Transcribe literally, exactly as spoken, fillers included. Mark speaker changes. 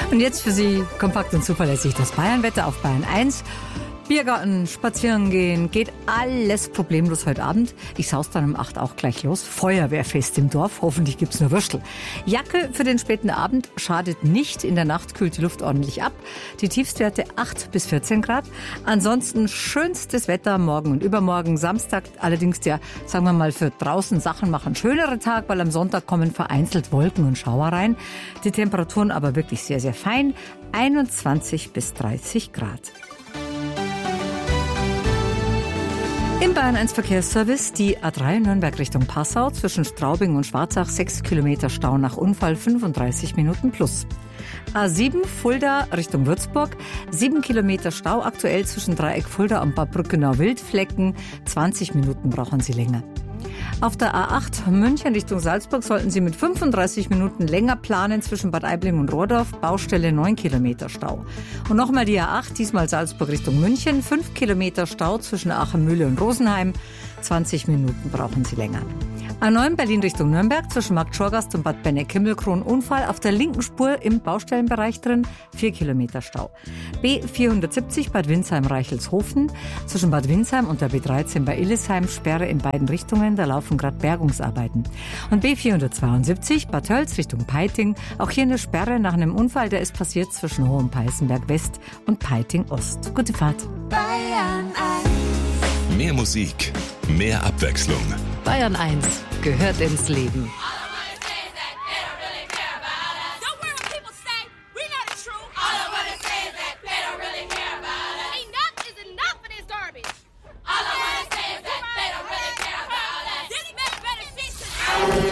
Speaker 1: Und jetzt für Sie kompakt und zuverlässig das Bayernwetter auf Bayern eins. Biergarten, spazieren gehen, geht alles problemlos heute Abend. Ich saus dann um acht auch gleich los. Feuerwehrfest im Dorf, hoffentlich gibt's nur Würstel. Jacke für den späten Abend schadet nicht. In der Nacht kühlt die Luft ordentlich ab. Die Tiefstwerte acht bis vierzehn Grad. Ansonsten schönstes Wetter morgen und übermorgen. Samstag allerdings der, sagen wir mal, für draußen Sachen machen schönere Tag, weil am Sonntag kommen vereinzelt Wolken und Schauer rein. Die Temperaturen aber wirklich sehr, sehr fein. einundzwanzig bis dreißig Grad. Im Bayern eins Verkehrsservice die A drei Nürnberg Richtung Passau zwischen Straubing und Schwarzach sechs Kilometer Stau nach Unfall, fünfunddreißig Minuten plus. A sieben Fulda Richtung Würzburg, sieben Kilometer Stau aktuell zwischen Dreieck Fulda und Bad Brückenau-Wildflecken, zwanzig Minuten brauchen Sie länger. Auf der A acht München Richtung Salzburg sollten Sie mit fünfunddreißig Minuten länger planen zwischen Bad Aibling und Rohrdorf, Baustelle neun Kilometer Stau. Und nochmal die A acht, diesmal Salzburg Richtung München, fünf Kilometer Stau zwischen Aachenmühle und Rosenheim, zwanzig Minuten brauchen Sie länger. A neun Berlin Richtung Nürnberg zwischen Markt Schorgast und Bad Benneck-Himmelkron Unfall auf der linken Spur im Baustellenbereich drin, vier Kilometer Stau. B vierhundertsiebzig Bad Windsheim-Reichelshofen zwischen Bad Windsheim und der B dreizehn bei Illesheim, Sperre in beiden Richtungen, da laufen gerade Bergungsarbeiten. Und B vierhundertzweiundsiebzig Bad Tölz Richtung Peiting, auch hier eine Sperre nach einem Unfall, der ist passiert zwischen Hohenpeißenberg West und Peiting Ost. Gute Fahrt.
Speaker 2: Bayern eins.
Speaker 3: Mehr Musik, mehr Abwechslung.
Speaker 1: Bayern eins gehört ins Leben.